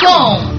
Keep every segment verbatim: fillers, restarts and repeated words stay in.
com.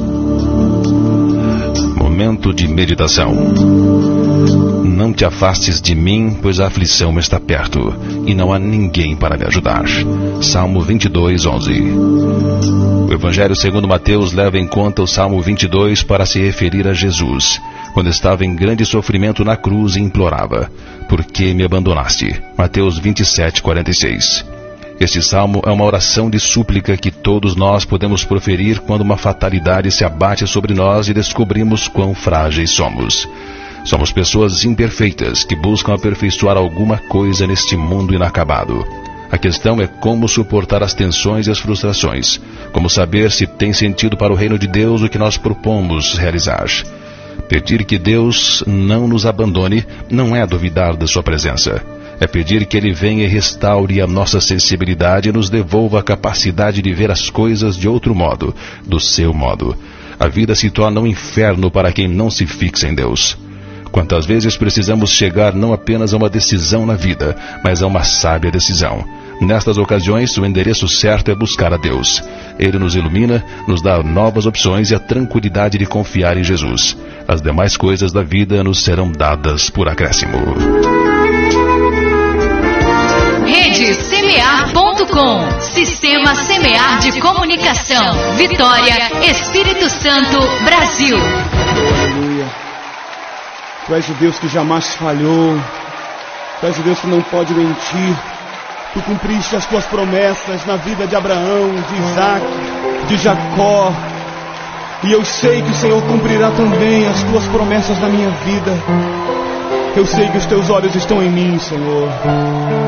Momento de meditação. Não te afastes de mim, pois a aflição está perto, e não há ninguém para me ajudar. Salmo vinte e dois, onze. O Evangelho segundo Mateus leva em conta o Salmo vinte e dois para se referir a Jesus, quando estava em grande sofrimento na cruz e implorava: por que me abandonaste? Mateus vinte e sete, quarenta e seis. Este salmo é uma oração de súplica que todos nós podemos proferir quando uma fatalidade se abate sobre nós e descobrimos quão frágeis somos. Somos pessoas imperfeitas que buscam aperfeiçoar alguma coisa neste mundo inacabado. A questão é como suportar as tensões e as frustrações, como saber se tem sentido para o reino de Deus o que nós propomos realizar. Pedir que Deus não nos abandone não é duvidar da sua presença. É pedir que Ele venha e restaure a nossa sensibilidade e nos devolva a capacidade de ver as coisas de outro modo, do seu modo. A vida se torna um inferno para quem não se fixa em Deus. Quantas vezes precisamos chegar não apenas a uma decisão na vida, mas a uma sábia decisão. Nestas ocasiões, o endereço certo é buscar a Deus. Ele nos ilumina, nos dá novas opções e a tranquilidade de confiar em Jesus. As demais coisas da vida nos serão dadas por acréscimo. Rede Semear ponto com. Sistema Semear de Comunicação. Vitória, Espírito Santo, Brasil. Aleluia. Tu és o Deus que jamais falhou. Tu és o Deus que não pode mentir. Tu cumpriste as tuas promessas na vida de Abraão, de Isaac, de Jacó. E eu sei que o Senhor cumprirá também as tuas promessas na minha vida. Eu sei que os teus olhos estão em mim, Senhor.